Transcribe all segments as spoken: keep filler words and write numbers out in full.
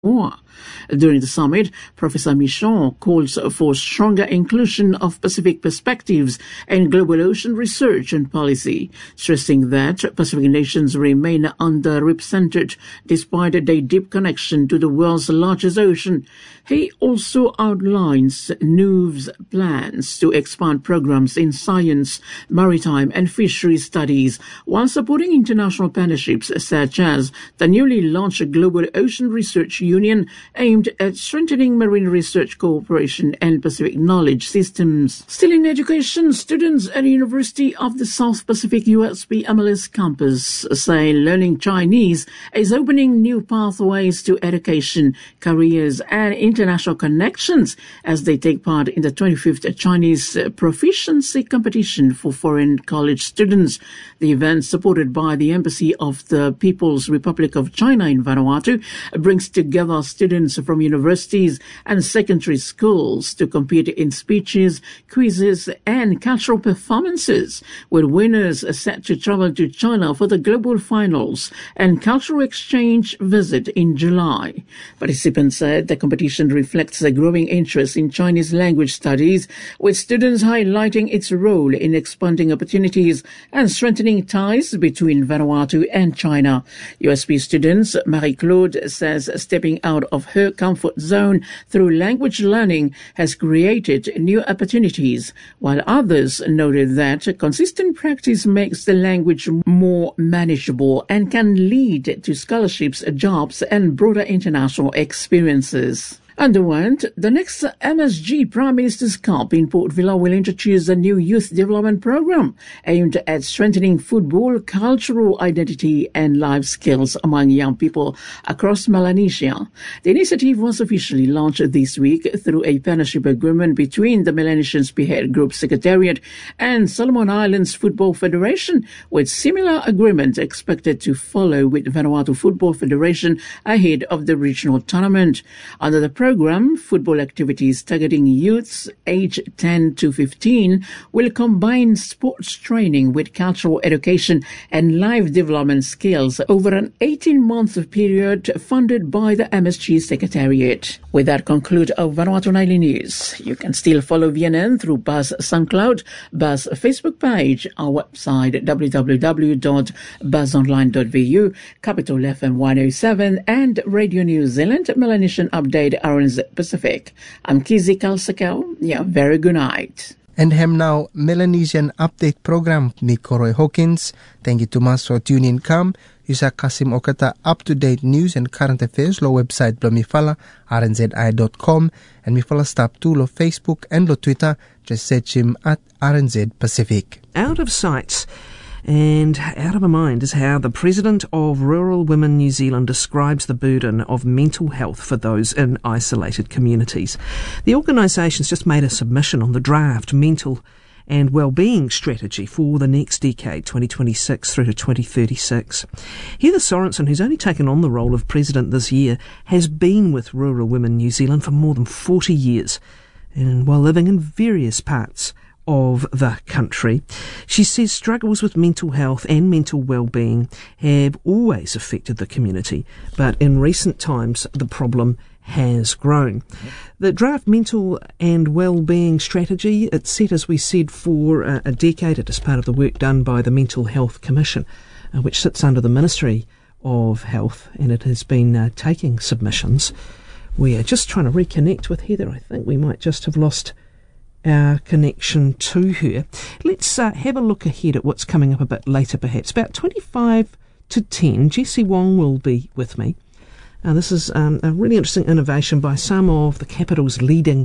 more. During the summit, Professor Michon calls for stronger inclusion of Pacific perspectives in global ocean research and policy, stressing that Pacific nations remain underrepresented despite their deep connection to the world's largest ocean. He also outlines N U V's plans to expand programs in science, maritime and fisheries studies, while supporting international partnerships such as the newly launched Global Ocean Research Union, aimed at strengthening marine research cooperation and Pacific knowledge systems. Still in education, students at the University of the South Pacific U S P M L S campus say learning Chinese is opening new pathways to education, careers and international connections as they take part in the twenty-fifth Chinese Proficiency Competition for foreign college students. The event, supported by the Embassy of the People's Republic of China in Vanuatu, brings together students from universities and secondary schools to compete in speeches, quizzes and cultural performances, with winners set to travel to China for the global finals and cultural exchange visit in July. Participants said the competition reflects a growing interest in Chinese language studies, with students highlighting its role in expanding opportunities and strengthening ties between Vanuatu and China. U S P students Marie-Claude says stepping out of her comfort zone through language learning has created new opportunities, while others noted that consistent practice makes the language more manageable and can lead to scholarships, jobs, and broader international experiences. Underwent, the next M S G Prime Minister's Cup in Port Vila will introduce a new youth development program aimed at strengthening football, cultural identity and life skills among young people across Melanesia. The initiative was officially launched this week through a partnership agreement between the Melanesian Spearhead Group Secretariat and Solomon Islands Football Federation, with similar agreement expected to follow with Vanuatu Football Federation ahead of the regional tournament. Under the program, football activities targeting youths aged ten to fifteen will combine sports training with cultural education and life development skills over an eighteen-month period funded by the M S G Secretariat. With that, conclude our Vanuatu Nightly News. You can still follow V N N through Buzz SoundCloud, Buzz Facebook page, our website w w w dot buzz online dot v u, Capital F M one oh seven and Radio New Zealand Melanesian Update R N Z Pacific. I'm Kizzy Kalsakau. Yeah, very good night. And hem now Melanesian Update program ni Koroy Hawkins. Thank you to mas for tuning come. Yusa Kasim Okata up-to-date news and current affairs lo website blo mifala r n z i dot com and mifala stop to lo Facebook and lo Twitter. Just search him at R N Z Pacific. Out of sight and out of my mind is how the President of Rural Women New Zealand describes the burden of mental health for those in isolated communities. The organisation's just made a submission on the draft mental and wellbeing strategy for the next decade, twenty twenty-six through to twenty thirty-six. Heather Sorensen, who's only taken on the role of President this year, has been with Rural Women New Zealand for more than forty years, and while living in various parts of the country. She says struggles with mental health and mental well-being have always affected the community, but in recent times the problem has grown. The draft mental and well-being strategy, it's set, as we said, for uh, a decade. It is part of the work done by the Mental Health Commission, uh, which sits under the Ministry of Health, and it has been uh, taking submissions. We are just trying to reconnect with Heather. I think we might just have lost our connection to her. Let's uh, have a look ahead at what's coming up a bit later, perhaps. About twenty-five to ten, Jessie Wong will be with me. Uh, this is um, a really interesting innovation by some of the capital's leading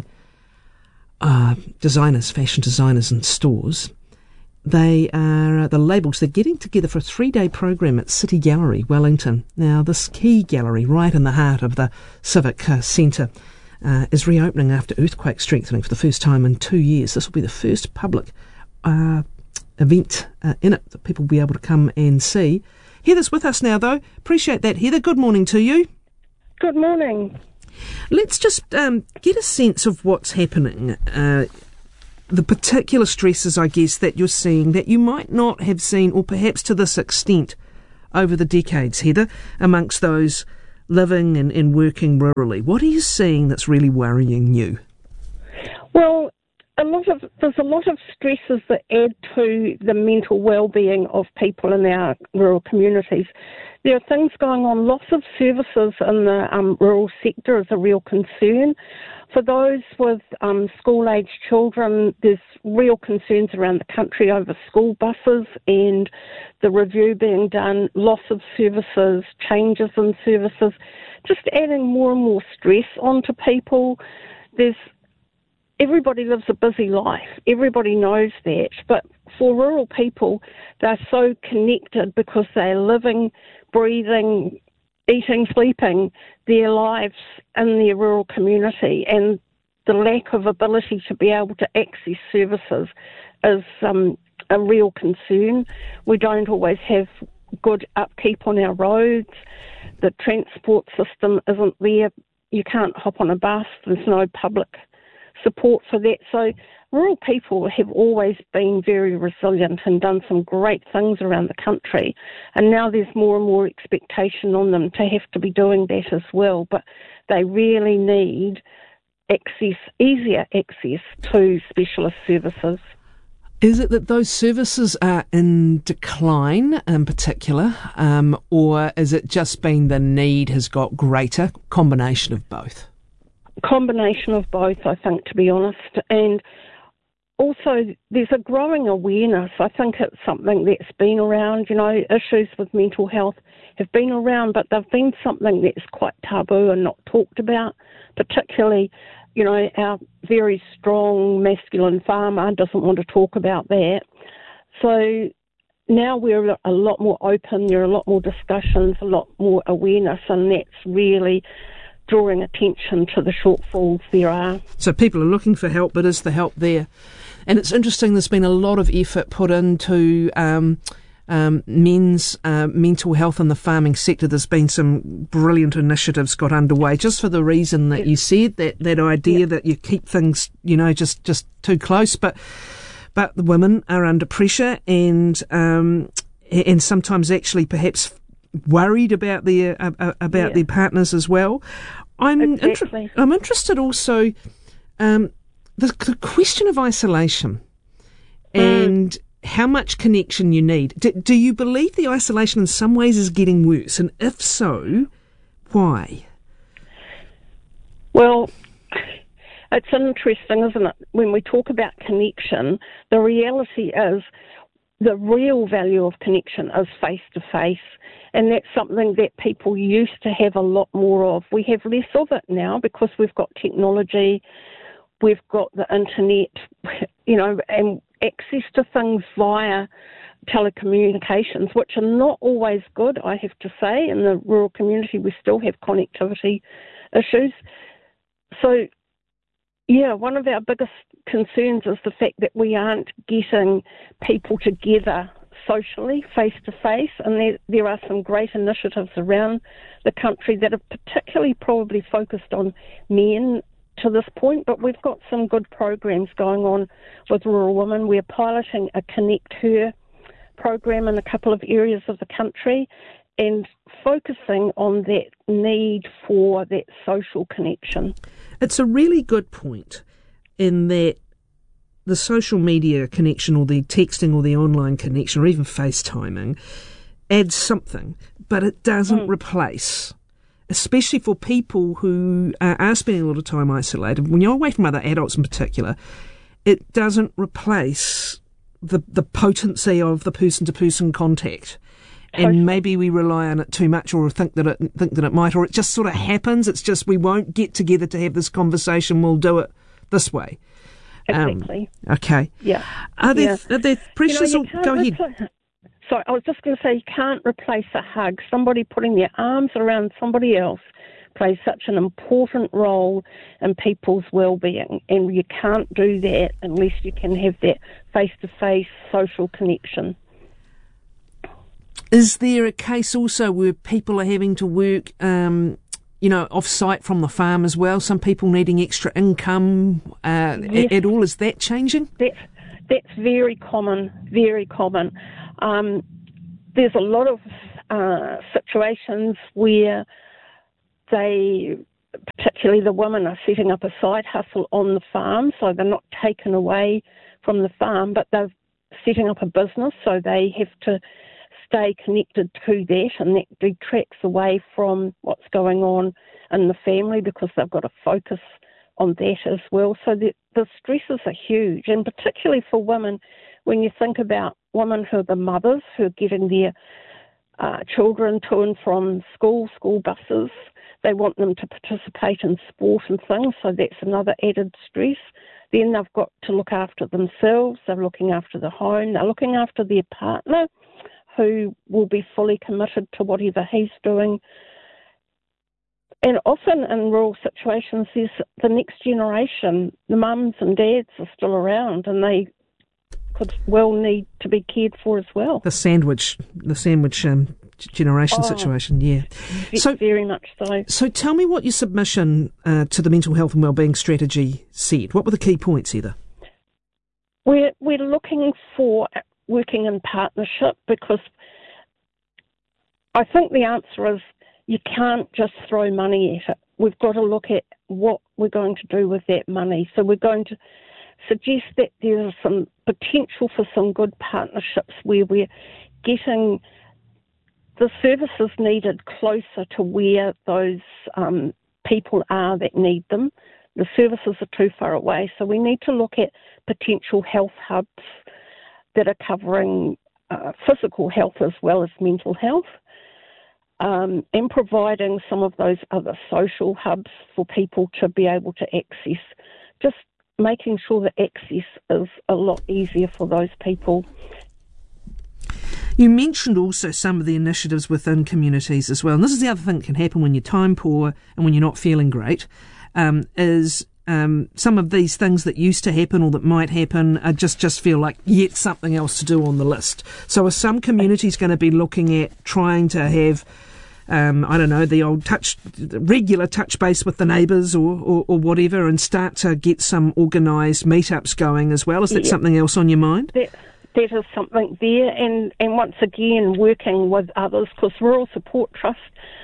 uh, designers, fashion designers and stores. They are uh, the labels. They're getting together for a three-day program at City Gallery, Wellington. Now, this key gallery, right in the heart of the Civic uh, Centre, Uh, is reopening after earthquake strengthening for the first time in two years. This will be the first public uh, event uh, in it that people will be able to come and see. Heather's with us now, though. Appreciate that, Heather. Good morning to you. Good morning. Let's just um, get a sense of what's happening. Uh, the particular stresses, I guess, that you're seeing that you might not have seen, or perhaps to this extent, over the decades, Heather, amongst those living and, and working rurally. What are you seeing that's really worrying you? Well, a lot of there's a lot of stresses that add to the mental well-being of people in our rural communities. There are things going on. Loss of services in the um, rural sector is a real concern. For those with um, school-aged children, there's real concerns around the country over school buses and the review being done, loss of services, changes in services, just adding more and more stress onto people. There's Everybody lives a busy life. Everybody knows that. But for rural people, they're so connected because they're living, breathing, eating, sleeping their lives in their rural community. And the lack of ability to be able to access services is um, a real concern. We don't always have good upkeep on our roads. The transport system isn't there. You can't hop on a bus. There's no public support for that. So rural people have always been very resilient and done some great things around the country, and now there's more and more expectation on them to have to be doing that as well. But they really need access, easier access to specialist services. Is it that those services are in decline in particular, um, or is it just been the need has got greater? Combination of both? Combination of both, I think, to be honest. And also there's a growing awareness. I think it's something that's been around. You know, issues with mental health have been around, but they've been something that's quite taboo and not talked about, particularly, you know, our very strong masculine farmer doesn't want to talk about that. So now we're a lot more open, there are a lot more discussions, a lot more awareness, and that's really drawing attention to the shortfalls there are. So people are looking for help, but is the help there? And it's interesting, there's been a lot of effort put into um, um, men's uh, mental health in the farming sector. There's been some brilliant initiatives got underway, just for the reason that yeah. you said, that, that idea yeah. that you keep things, you know, just, just too close. But but the women are under pressure and um, and sometimes actually perhaps worried about their uh, about yeah. their partners as well. I'm exactly. inter- I'm interested also um, the, the question of isolation mm. and how much connection you need. Do, do you believe the isolation in some ways is getting worse, and if so, why? Well, it's interesting, isn't it? When we talk about connection, the reality is the real value of connection is face-to-face, and that's something that people used to have a lot more of. We have less of it now because we've got technology, we've got the internet, you know, and access to things via telecommunications, which are not always good, I have to say. In the rural community, we still have connectivity issues. So, yeah, one of our biggest concerns is the fact that we aren't getting people together socially, face-to-face, and there, there are some great initiatives around the country that are particularly probably focused on men to this point, but we've got some good programs going on with rural women. We're piloting a Connect Her program in a couple of areas of the country and focusing on that need for that social connection. It's a really good point in that the social media connection or the texting or the online connection or even FaceTiming adds something, but it doesn't mm. replace, especially for people who uh, are spending a lot of time isolated. When you're away from other adults in particular, it doesn't replace the the potency of the person-to-person contact. And maybe we rely on it too much, or think that it think that it might, or it just sort of happens. It's just we won't get together to have this conversation. We'll do it this way. Exactly. Um, okay. Yeah. Are there yeah. are there pressures? You know, or, go ahead. Repl- Sorry, I was just going to say you can't replace a hug. Somebody putting their arms around somebody else plays such an important role in people's well-being, and you can't do that unless you can have that face-to-face social connection. Is there a case also where people are having to work, um, you know, off-site from the farm as well? Some people needing extra income uh, yes. at all. Is that changing? That's, that's very common, very common. Um, there's a lot of uh, situations where they, particularly the women, are setting up a side hustle on the farm, so they're not taken away from the farm, but they're setting up a business, so they have to stay connected to that, and that detracts away from what's going on in the family because they've got to focus on that as well. So the, the stresses are huge, and particularly for women, when you think about women who are the mothers, who are getting their uh, children to and from school, school buses, they want them to participate in sport and things, so that's another added stress. Then they've got to look after themselves, they're looking after the home, they're looking after their partner, who will be fully committed to whatever he's doing. And often in rural situations, there's the next generation, the mums and dads are still around, and they could well need to be cared for as well. The sandwich, the sandwich um, generation oh, situation, yeah. So very much so. So tell me what your submission uh, to the mental health and wellbeing strategy said. What were the key points, Heather? We're we're looking for working in partnership, because I think the answer is you can't just throw money at it. We've got to look at what we're going to do with that money. So we're going to suggest that there's some potential for some good partnerships where we're getting the services needed closer to where those um, people are that need them. The services are too far away, so we need to look at potential health hubs that are covering uh, physical health as well as mental health, um, and providing some of those other social hubs for people to be able to access, just making sure that access is a lot easier for those people. You mentioned also some of the initiatives within communities as well, and this is the other thing that can happen when you're time poor and when you're not feeling great, um, is um, some of these things that used to happen or that might happen are just, just feel like yet something else to do on the list. So are some communities going to be looking at trying to have, um, I don't know, the old touch, regular touch base with the neighbours or, or, or whatever, and start to get some organised meetups going as well? Is that yeah. something else on your mind? That, that is something there, and, and once again working with others, because Rural Support Trust,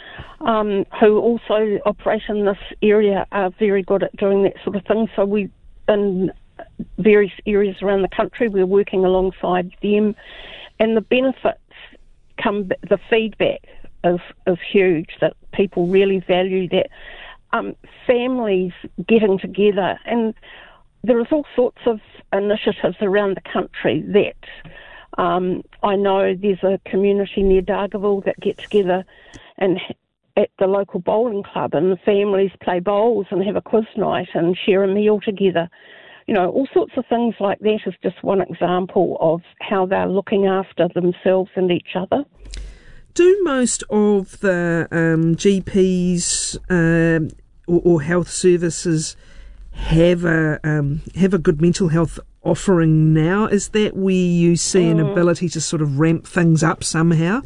um, who also operate in this area, are very good at doing that sort of thing. So we, in various areas around the country, we're working alongside them, and the benefits come, the feedback is, is huge, that people really value that. Um, families getting together, and there is all sorts of initiatives around the country that um, I know there's a community near Dargaville that get together and at the local bowling club, and the families play bowls and have a quiz night and share a meal together. You know, all sorts of things like that is just one example of how they're looking after themselves and each other. Do most of the um, G Ps uh, or, or health services have a um, have a good mental health offering now? Is that where you see an mm. ability to sort of ramp things up somehow?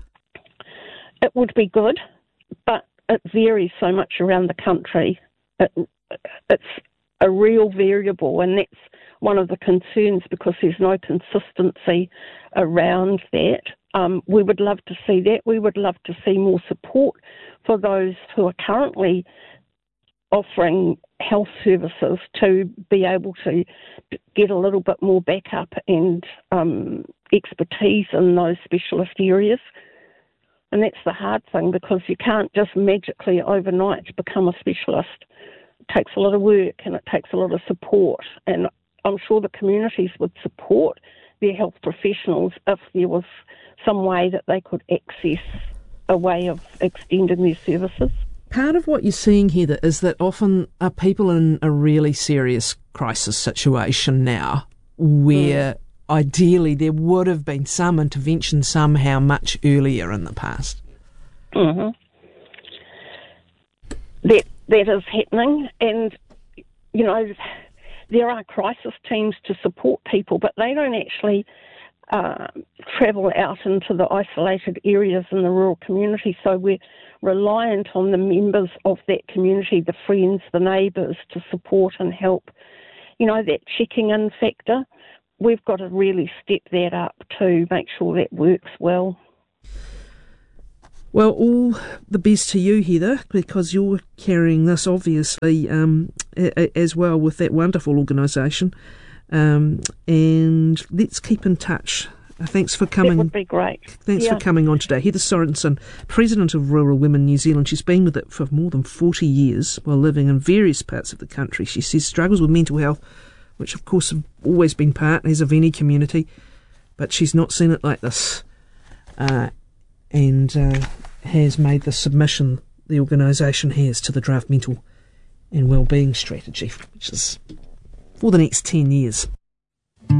It would be good, but it varies so much around the country. It, it's a real variable, and that's one of the concerns, because there's no consistency around that. Um, we would love to see that. We would love to see more support for those who are currently offering health services to be able to get a little bit more backup and um, expertise in those specialist areas. And that's the hard thing, because you can't just magically overnight become a specialist. It takes a lot of work and it takes a lot of support. And I'm sure the communities would support their health professionals if there was some way that they could access a way of extending their services. Part of what you're seeing here is that often are people in a really serious crisis situation now where mm. ideally there would have been some intervention somehow much earlier in the past. Mm-hmm. That, that is happening, and, you know, there are crisis teams to support people, but they don't actually uh, travel out into the isolated areas in the rural community, so we're reliant on the members of that community, the friends, the neighbours, to support and help. You know, that checking in factor, we've got to really step that up to make sure that works well. Well, all the best to you, Heather, because you're carrying this, obviously, um, a- a- as well with that wonderful organisation. Um, and let's keep in touch. Uh, thanks for coming. That would be great. Thanks yeah. for coming on today. Heather Sorensen, President of Rural Women New Zealand. She's been with it for more than forty years while living in various parts of the country. She says struggles with mental health, which of course have always been partners of any community, but she's not seen it like this. Uh, and uh, has made the submission the organisation has to the draft mental and wellbeing strategy, which is for the next ten years.